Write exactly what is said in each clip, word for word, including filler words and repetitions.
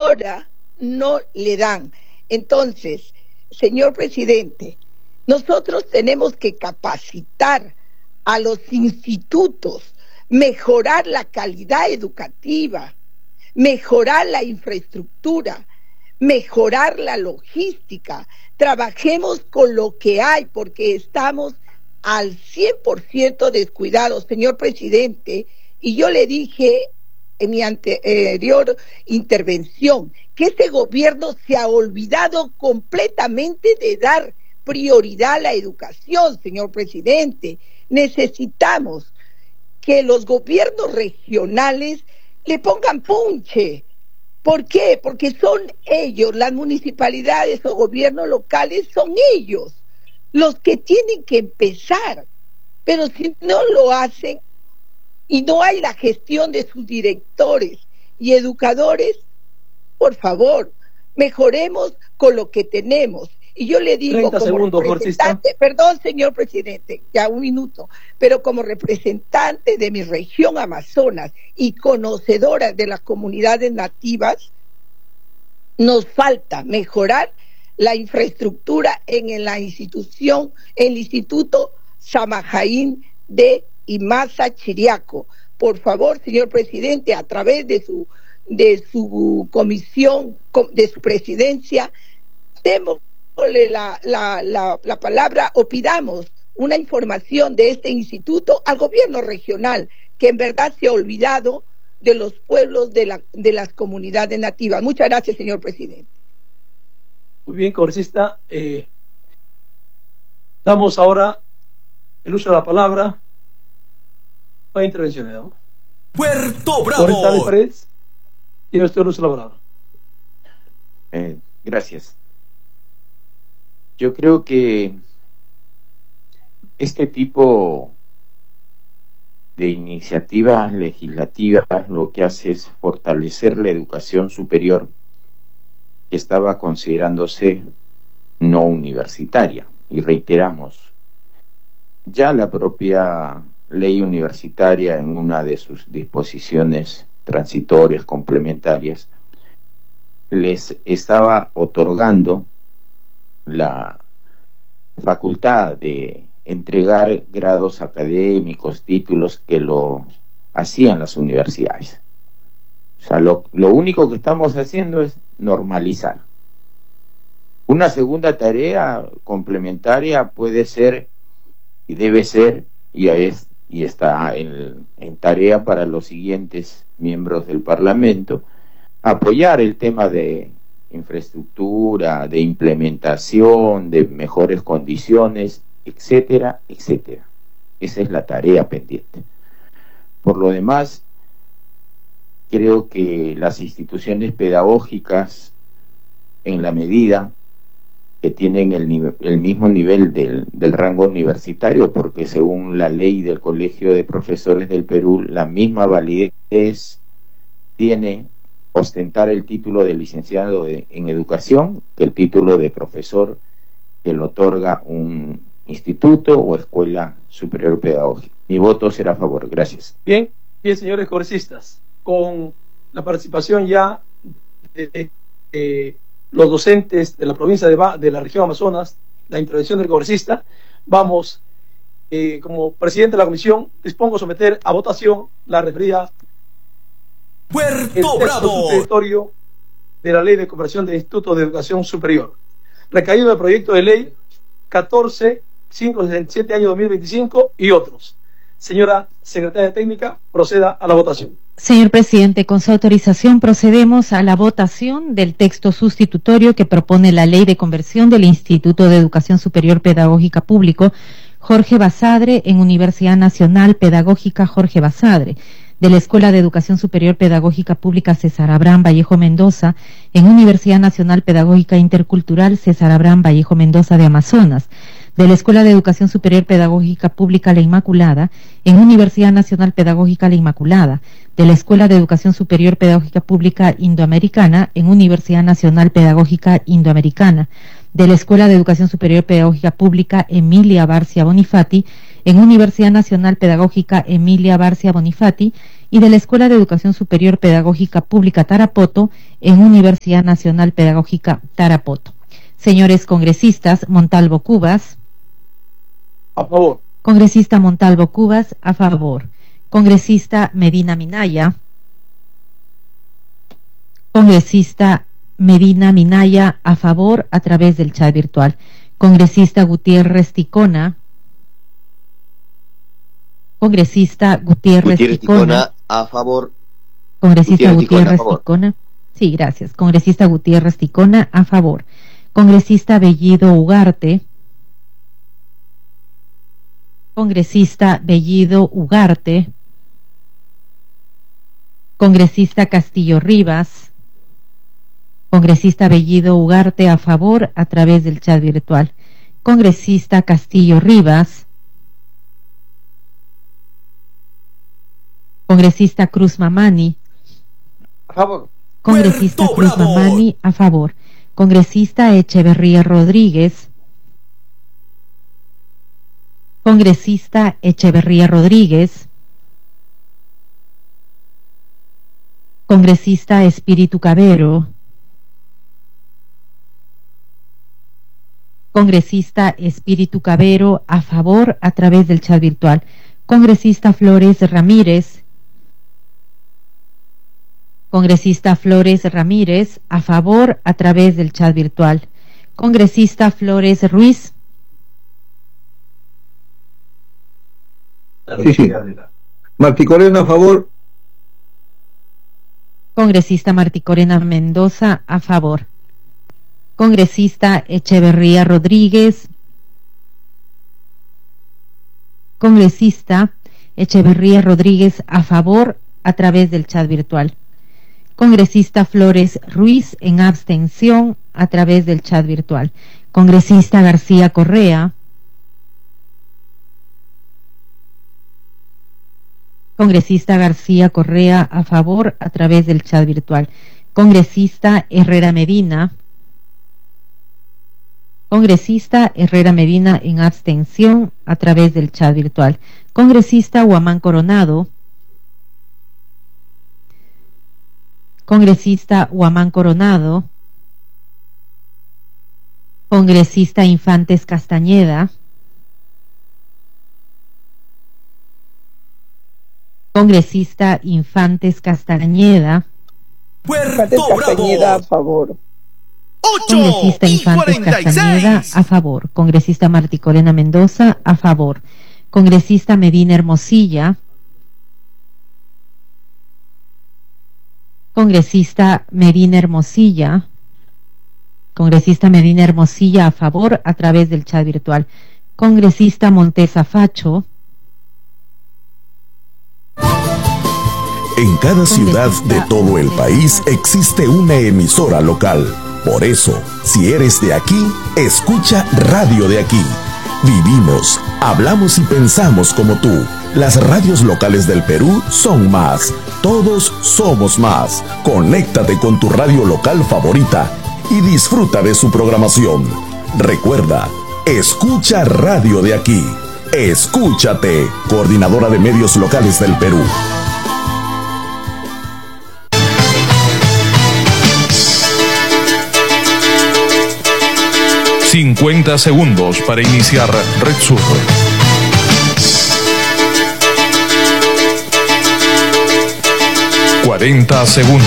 ahora no le dan. Entonces, señor presidente, nosotros tenemos que capacitar a los institutos, mejorar la calidad educativa, mejorar la infraestructura, mejorar la logística. Trabajemos con lo que hay porque estamos al cien por ciento descuidados, señor presidente, y yo le dije en mi anterior intervención que este gobierno se ha olvidado completamente de dar prioridad a la educación, señor presidente. Necesitamos que los gobiernos regionales le pongan punche. ¿Por qué? Porque son ellos, las municipalidades o gobiernos locales, son ellos los que tienen que empezar. Pero si no lo hacen y no hay la gestión de sus directores y educadores, por favor, mejoremos con lo que tenemos. Y yo le digo como segundos, representante, perdón señor presidente, ya un minuto, pero como representante de mi región Amazonas y conocedora de las comunidades nativas, nos falta mejorar la infraestructura en la institución, el Instituto Samajaín de Imasa Chiriaco. Por favor, señor presidente, a través de su de su comisión, de su presidencia, démosle la, la, la, la palabra o pidamos una información de este instituto al gobierno regional, que en verdad se ha olvidado de los pueblos de, la, de las comunidades nativas. Muchas gracias, señor presidente. Muy bien, congresista. Eh, damos ahora el uso de la palabra para intervenciones, ¿no? Puerto Bravo. Congresista Paredes, tiene usted el uso de la palabra. Eh, gracias. Yo creo que este tipo de iniciativas legislativas lo que hace es fortalecer la educación superior que estaba considerándose no universitaria. Y reiteramos, ya la propia ley universitaria en una de sus disposiciones transitorias complementarias les estaba otorgando la facultad de entregar grados académicos, títulos que lo hacían las universidades. O sea, lo, lo único que estamos haciendo es normalizar. Una segunda tarea complementaria puede ser y debe ser, y, es, y está en, en tarea para los siguientes miembros del Parlamento, apoyar el tema de infraestructura, de implementación, de mejores condiciones, etcétera, etcétera. Esa es la tarea pendiente. Por lo demás, creo que las instituciones pedagógicas, en la medida que tienen el, nivel, el mismo nivel del, del rango universitario, porque según la ley del Colegio de Profesores del Perú, la misma validez tiene ostentar el título de licenciado de, en educación que el título de profesor que lo otorga un instituto o escuela superior pedagógica. Mi voto será a favor. Gracias. Bien, bien, señores congresistas, con la participación ya de, de, de los docentes de la provincia de, ba de la región Amazonas, la intervención del congresista, vamos, eh, como presidente de la comisión, dispongo a someter a votación la referida Puerto Bravo territorio de la Ley de Cooperación del Instituto de Educación Superior, recaído en el proyecto de ley catorce cinco sesenta y siete año dos mil veinticinco y otros. Señora secretaria técnica, proceda a la votación. Señor presidente, con su autorización procedemos a la votación del texto sustitutorio que propone la Ley de Conversión del Instituto de Educación Superior Pedagógica Público Jorge Basadre en Universidad Nacional Pedagógica Jorge Basadre, de la Escuela de Educación Superior Pedagógica Pública César Abraham Vallejo Mendoza en Universidad Nacional Pedagógica Intercultural César Abraham Vallejo Mendoza de Amazonas, de la Escuela de Educación Superior Pedagógica Pública La Inmaculada en Universidad Nacional Pedagógica La Inmaculada, de la Escuela de Educación Superior Pedagógica Pública Indoamericana en Universidad Nacional Pedagógica Indoamericana, de la Escuela de Educación Superior Pedagógica Pública Emilia Barcia Bonifati en Universidad Nacional Pedagógica Emilia Barcia Bonifati y de la Escuela de Educación Superior Pedagógica Pública Tarapoto en Universidad Nacional Pedagógica Tarapoto. Señores congresistas, Montalvo Cubas. A favor. Congresista Montalvo Cubas, a favor. Congresista Medina Minaya. Congresista Medina Minaya, a favor, a través del chat virtual. Congresista Gutiérrez Ticona. Congresista Gutiérrez, Gutiérrez Ticona. Ticona, a favor. Congresista Gutiérrez Gutiérrez Ticona, a favor. Ticona. Sí, gracias. Congresista Gutiérrez Ticona, a favor. Congresista Bellido Ugarte. Congresista Bellido Ugarte. Congresista Castillo Rivas. Congresista Bellido Ugarte, a favor, a través del chat virtual. Congresista Castillo Rivas. Congresista Cruz Mamani. A favor. Congresista Puerto Cruz Bravo. Mamani, a favor. Congresista Echeverría Rodríguez. Congresista Echeverría Rodríguez. Congresista Espíritu Cabero. Congresista Espíritu Cabero, a favor, a través del chat virtual. Congresista Flores Ramírez. Congresista Flores Ramírez, a favor, a través del chat virtual. Congresista Flores Ruiz. Sí, sí. Martí Corena, a favor. Congresista Martí Corena Mendoza, a favor. Congresista Echeverría Rodríguez. Congresista Echeverría Rodríguez, a favor, a través del chat virtual. Congresista Flores Ruiz, en abstención, a través del chat virtual. Congresista García Correa. Congresista García Correa, a favor, a través del chat virtual. Congresista Herrera Medina. Congresista Herrera Medina, en abstención, a través del chat virtual. Congresista Guamán Coronado. Congresista Guamán Coronado. Congresista Infantes Castañeda. Congresista Infantes Castañeda. Infantes Puerto Castañeda, a Bravo. favor. Congresista ocho y Infantes cuarenta y Castañeda, seis. a favor. Congresista Martí Corena Mendoza, a favor. Congresista Medina Hermosilla. Congresista Medina Hermosilla. Congresista Medina Hermosilla, a favor, a través del chat virtual. Congresista Montesa Facho. En cada ciudad de todo el país existe una emisora local. Por eso, si eres de aquí, escucha Radio de Aquí. Vivimos, hablamos y pensamos como tú. Las radios locales del Perú son más. Todos somos más. Conéctate con tu radio local favorita y disfruta de su programación. Recuerda, escucha Radio de Aquí. Escúchate, Coordinadora de Medios Locales del Perú. cincuenta segundos para iniciar Red Sur. cuarenta segundos.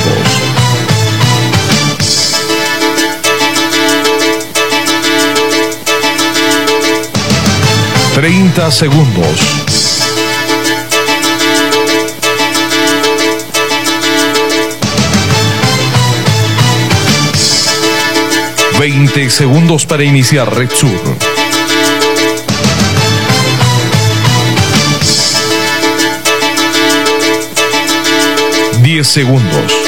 treinta segundos. veinte segundos para iniciar Red Sur. diez segundos.